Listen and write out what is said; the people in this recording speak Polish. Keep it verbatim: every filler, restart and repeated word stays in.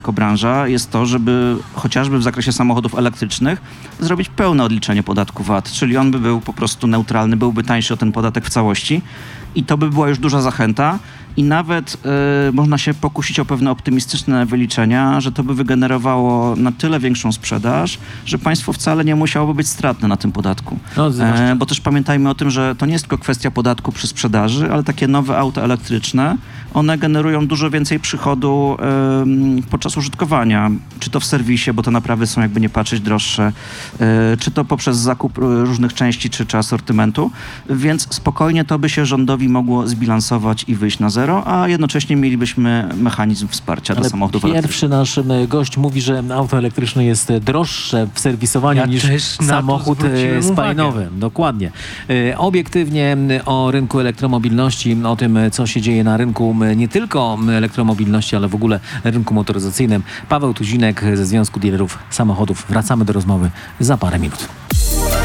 jako branża jest to, żeby chociażby w zakresie samochodów elektrycznych zrobić pełne odliczenie podatku V A T, czyli on by był po prostu neutralny, byłby tańszy o ten podatek w całości i to by była już duża zachęta i nawet y, można się pokusić o pewne optymistyczne wyliczenia, że to by wygenerowało na tyle większą sprzedaż, że państwo wcale nie musiałoby być stratne na tym podatku. No, e, bo też pamiętajmy o tym, że to nie jest tylko kwestia podatku przy sprzedaży, ale takie nowe auta elektryczne, one generują dużo więcej przychodu y, podczas użytkowania, czy to w serwisie, bo te naprawy są jakby nie patrzeć droższe, y, czy to poprzez zakup różnych części czy, czy asortymentu, więc spokojnie to by się rządowi mogło zbilansować i wyjść na zero, a jednocześnie mielibyśmy mechanizm wsparcia Ale dla samochodów pierwszy elektrycznych. nasz gość mówi, że auto elektryczne jest droższe w serwisowaniu Ja niż też na to samochód zwróciłem spalinowy. Dokładnie. E, Obiektywnie o rynku elektromobilności, o tym, co się dzieje na rynku nie tylko elektromobilności, ale w ogóle rynku motoryzacyjnym. Paweł Tuzinek ze Związku Dealerów Samochodów. Wracamy do rozmowy za parę minut.